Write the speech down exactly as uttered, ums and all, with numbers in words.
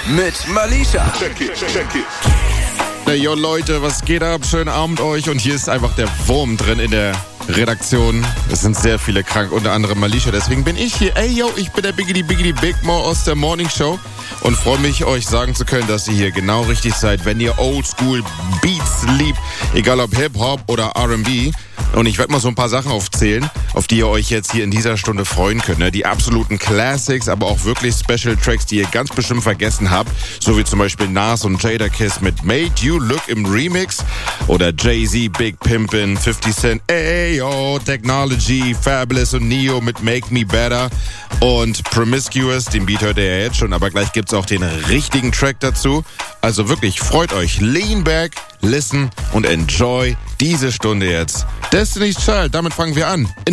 mit Malisha. Check it, check it. Hey, yo Leute, was geht ab? Schönen Abend euch. Und hier ist einfach der Wurm drin in der Redaktion. Es sind sehr viele krank, unter anderem Malisha. Deswegen bin ich hier. Ey, yo, ich bin der Biggity Biggity Big Mo aus der Morning Show und freue mich, euch sagen zu können, dass ihr hier genau richtig seid, wenn ihr Oldschool Beats liebt, egal ob Hip-Hop oder R and B. Und ich werde mal so ein paar Sachen aufzählen, auf die ihr euch jetzt hier in dieser Stunde freuen könnt. Ne? Die absoluten Classics, aber auch wirklich Special Tracks, die ihr ganz bestimmt vergessen habt. So wie zum Beispiel Nas und Jadakiss mit Made You Look im Remix. Oder Jay-Z, Big Pimpin', fifty Cent, Ayo, Technology, Fabulous und Neo mit Make Me Better. Und Promiscuous, den Beat hört ihr ja jetzt schon, aber gleich gibt's auch den richtigen Track dazu. Also wirklich, freut euch. Lean back, listen und enjoy diese Stunde jetzt. Destiny's Child, damit fangen wir an. In